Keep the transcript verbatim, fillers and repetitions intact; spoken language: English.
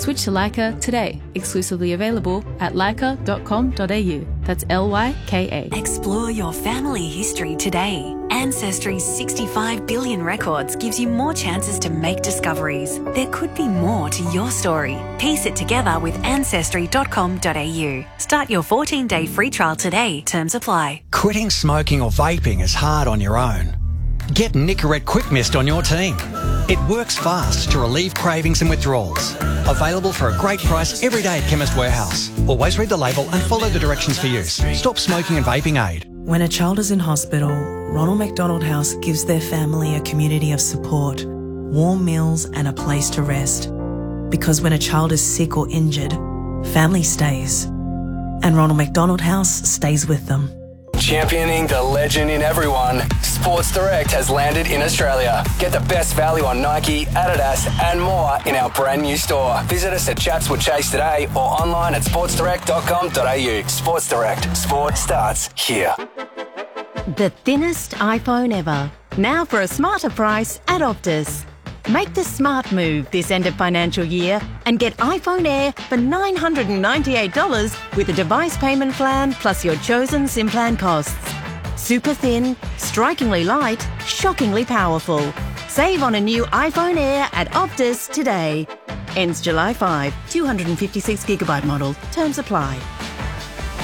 Switch to Leica today. Exclusively available at leica dot com dot a u. That's L Y K A. Explore your family history today. Ancestry's sixty-five billion records gives you more chances to make discoveries. There could be more to your story. Piece it together with ancestry dot com dot a u. Start your fourteen-day free trial today. Terms apply. Quitting smoking or vaping is hard on your own. Get Nicorette Quick Mist on your team. It works fast to relieve cravings and withdrawals. Available for a great price every day at Chemist Warehouse. Always read the label and follow the directions for use. Stop smoking and vaping aid. When a child is in hospital, Ronald McDonald House gives their family a community of support, warm meals and a place to rest. Because when a child is sick or injured, family stays. And Ronald McDonald House stays with them. Championing the legend in everyone, Sports Direct has landed in Australia. Get the best value on Nike, Adidas and more in our brand new store. Visit us at Chatswood Chase today or online at sports direct dot com dot a u. Sports Direct. Sport starts here. The thinnest iPhone ever. Now for a smarter price at Optus. Make the smart move this end of financial year and get iPhone Air for nine hundred ninety-eight dollars with a device payment plan plus your chosen SIM plan costs. Super thin, strikingly light, shockingly powerful. Save on a new iPhone Air at Optus today. Ends July fifth. two hundred fifty-six gigabyte model. Terms apply.